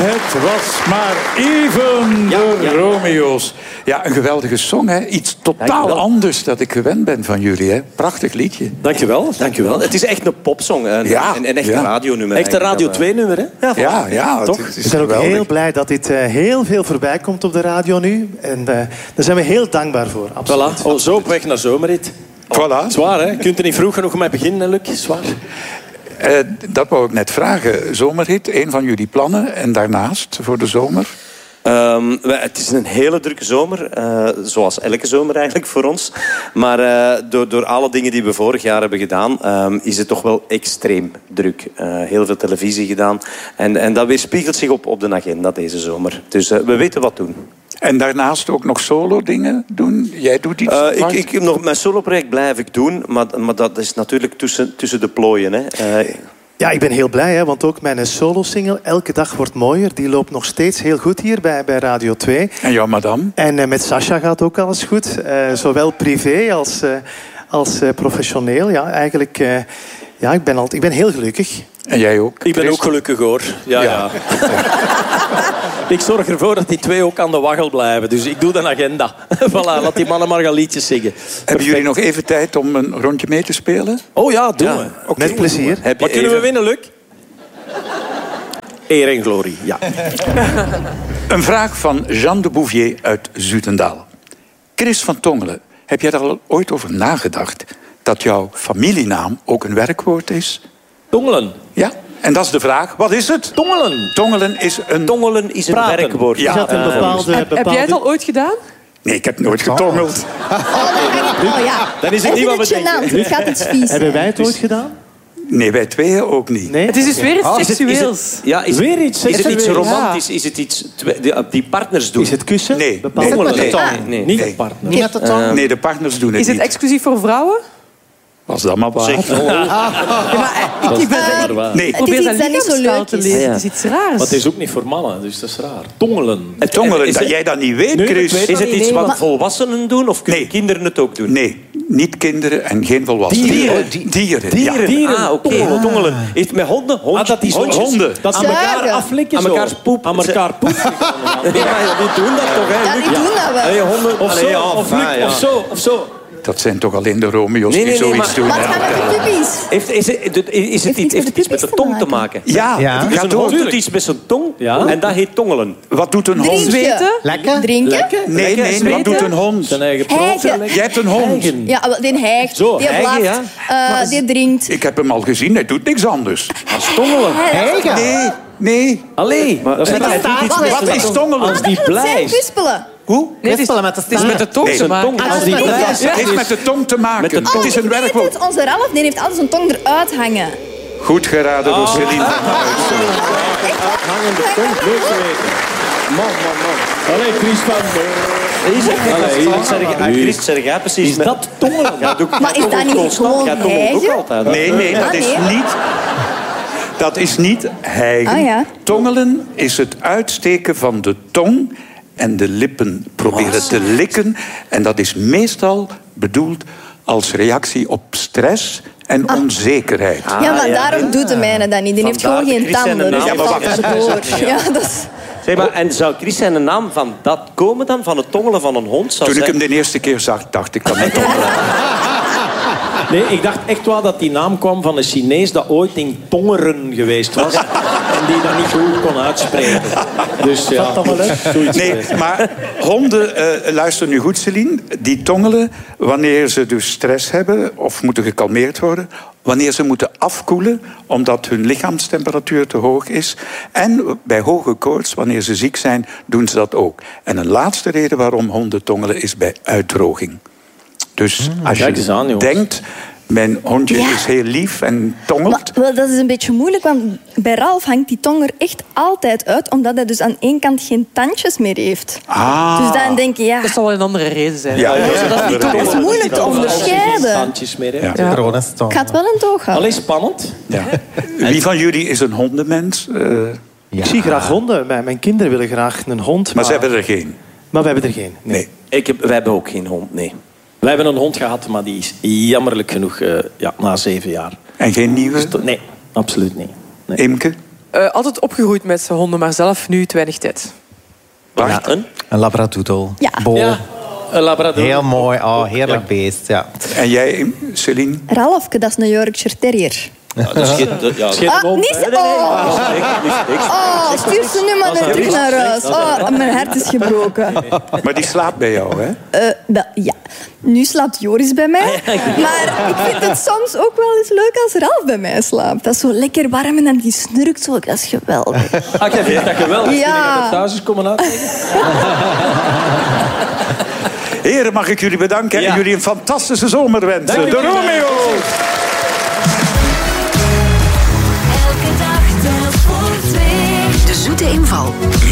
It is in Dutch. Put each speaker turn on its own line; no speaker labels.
Het was maar even de Romeo's. Ja, een geweldige song, hè. Iets totaal anders dat ik gewend ben van jullie, hè. Prachtig liedje.
Dankjewel. Het is echt een popsong. Een echt radionummer. Echt een Radio 2-nummer, hè?
Ja,
toch?
Het is
We zijn ook
geweldig.
heel blij dat dit heel veel voorbij komt op de radio nu. En daar zijn we heel dankbaar voor. Absoluut.
Voilà. Zo op weg naar zomerrit.
Voilà.
Zwaar, hè? Je kunt er niet vroeg genoeg mee beginnen, Luc. Zwaar.
Dat wou ik net vragen. Zomerhit, een van jullie plannen. En daarnaast, voor de zomer?
Het is een hele drukke zomer. Zoals elke zomer eigenlijk voor ons. Maar door alle dingen die we vorig jaar hebben gedaan... is het toch wel extreem druk. Heel veel televisie gedaan. En dat weerspiegelt zich op de agenda deze zomer. Dus we weten wat doen.
En daarnaast ook nog solo-dingen doen? Jij doet iets?
Mijn solo-project blijf ik doen. Maar dat is natuurlijk tussen de plooien. Hè.
Ja, ik ben heel blij, hè, want ook mijn solo-single Elke Dag Wordt Mooier, die loopt nog steeds heel goed hier bij Radio 2.
En jouw madame?
En met Sascha gaat ook alles goed. Zowel privé als professioneel. Ja, eigenlijk, ik ben heel gelukkig.
En jij ook?
Ik ben ook gelukkig, hoor. Ja. Ik zorg ervoor dat die twee ook aan de waggel blijven. Dus ik doe de agenda. Voilà, laat die mannen maar gaan liedjes zingen.
Hebben jullie nog even tijd om een rondje mee te spelen?
Oh ja, doen we.
Okay.
Met plezier.
Wat kunnen we winnen, Luc? Eer en glorie, ja.
Een vraag van Jean de Bouvier uit Zutendaal. Chris van Tongelen, heb jij daar al ooit over nagedacht... dat jouw familienaam ook een werkwoord is?
Tongelen.
Ja, en dat is de vraag. Wat is het?
Tongelen.
Tongelen is een
werkwoord.
Ja.
Is dat een bepaalde...
Heb jij het al ooit gedaan?
Nee, ik heb nooit getongeld.
Dan is het niet wat we denken.
Dit gaat iets vies.
Hebben wij het ooit gedaan?
Nee, wij tweeën ook niet.
Nee?
Het is dus weer iets seksueels.
Weer iets
Is het iets
seksueels?
romantisch? Is het iets die partners doen?
Is het kussen?
Nee.
Bepaalde...
Tongelen.
Nee.
Niet
Nee.
de partner.
Niet met de tong.
Nee, de partners doen het
Is het
niet.
exclusief voor vrouwen?
Was dat maar waar?
Ik probeer zijn
dat niet zo
lichaamstaal
leuk
te
is.
lezen.
Ja.
Het is iets raars.
Maar het is ook niet voor mannen, dus dat is raar. Tongelen.
Tongelen,
Is
dat
het-
jij dat niet weet,
Nee, ik
Chris.
weet
Is het iets
Nee,
wat
maar-
volwassenen doen of kunnen
Nee.
kinderen het ook doen?
Nee, niet kinderen en geen volwassenen.
Dieren.
Dieren. Ja.
Ah, oké. Tongelen. Is het met honden?
Dat is
Hondjes?
Honden.
Dat aan elkaar
Zuigen.
aflikken
Aan
zo.
mekaars poep.
Aan elkaar poep.
Nee, maar die doen dat toch, hè?
Ja,
Luc?
die doen dat wel.
Allee, honden.
Of
Allee,
zo,
ja,
of
enfin,
Luc,
ja.
of zo, of zo.
Dat zijn toch alleen de Romeo's
Nee,
die
nee, nee,
zoiets
maar-
doen.
Wat
hè?
gaan we met puppies?
Is het iets met de tong te maken?
Ja,
Ja.
Dus
gaat
een
door.
hond doet iets met zijn tong
Ja.
en dat heet tongelen.
Wat doet een hond?
Zweten?
Lekker?
Drinken?
Nee, nee,
zweten.
wat doet een hond?
Zijn eigen
Hijgen.
Jij hebt een hond.
Ja, wel, die hijgt,
Zo,
die
hijgen,
blaft, die drinkt.
Ik heb hem al gezien, hij doet niks anders.
Tongelen.
Nee.
Allee, dat is
Wat is tongelen?
Als die blij is.
Kwispelen.
Hoe?
Nee, het is met de tong
Nee,
te maken.
Als die blij is.
Het heeft met de tong te maken.
Met de tong.
Het is een
Ik weet
werkwoord.
het, onze Ralf die heeft altijd zijn tong eruit hangen.
Goed geraden door Celine.
Hangende tong, leuk te weten. Man. Allee, Chris van...
Chris, zeg jij precies.
Is dat tongelen?
Maar is dat niet gewoon
Ja, tongelen ook
hijgen?
altijd. hè?
Nee, dat
Ah,
is
nee.
niet... Dat is niet hijgen.
Ah, ja.
Tongelen is het uitsteken van de tong en de lippen proberen te likken. En dat is meestal bedoeld als reactie op stress en onzekerheid.
Ja, maar daarom doet de mijne dat niet. Die heeft
Vandaar
gewoon
de
geen
Chris en de
tanden, dus
naam.
dat
Ja, maar
valt daardoor. Ja, dat is...
Zeg maar, en zou Chris zijn de naam van dat komen dan? Van het tongelen van een hond? Zou
Toen ik
zijn-
hem de eerste keer zag, dacht ik dat niet.
Nee, ik dacht echt wel dat die naam kwam van een Chinees dat ooit in Tongeren geweest was. En die dat niet goed kon uitspreken. Dus ja, zoiets
Nee,
geweest.
maar honden, luister nu goed Celine, die tongelen wanneer ze dus stress hebben of moeten gekalmeerd worden, wanneer ze moeten afkoelen omdat hun lichaamstemperatuur te hoog is en bij hoge koorts, wanneer ze ziek zijn, doen ze dat ook. En een laatste reden waarom honden tongelen is bij uitdroging. Dus als
Kijk eens aan,
je
jongens.
denkt, mijn hondje
Ja.
is heel lief en tongelt,
Maar wel, dat is een beetje moeilijk, want bij Ralf hangt die tong er echt altijd uit, omdat hij dus aan één kant geen tandjes meer heeft. Dus dan denk je, ja,
Dat zal wel een andere reden zijn.
Ja,
dat is moeilijk te onderscheiden.
Handjes meer, hè.
Ja.
Ik ga het wel in het oog houden.
Allee, spannend.
Ja. Wie van jullie is een hondenmens?
Ik zie graag honden. Mijn kinderen willen graag een hond.
Maar ze hebben er geen.
Maar we hebben er geen. Nee.
Nee.
Wij hebben ook geen hond, nee.
Wij hebben een hond gehad, maar die is jammerlijk genoeg na 7 jaar.
En geen nieuwe?
Nee, absoluut niet. Nee.
Imke?
Altijd opgegroeid met honden, maar zelf nu te weinig tijd.
Wacht,
Een labradoodle.
Ja.
Bol.
Ja, een labrador.
Heel mooi. Oh, heerlijk beest. Ja.
En jij, Céline?
Ralfke, dat is een Yorkshire Terrier.
Dat is geen
Niet... Oh, stuur ze nu maar terug naar huis. Oh, mijn hart is gebroken.
Maar die slaapt bij jou, hè?
Ja. Nu slaapt Joris bij mij. Maar ik vind het soms ook wel eens leuk als Ralf bij mij slaapt. Dat is zo lekker warm en dan die snurkt zo. Dat is geweldig.
Jij vindt dat geweldig?
Ja.
Dat thuis is komen uitleggen?
Heren, mag ik jullie bedanken
Ja.
en jullie een fantastische zomer wensen. De Romeo's!
Elke dag telt voor twee.
De zoete inval.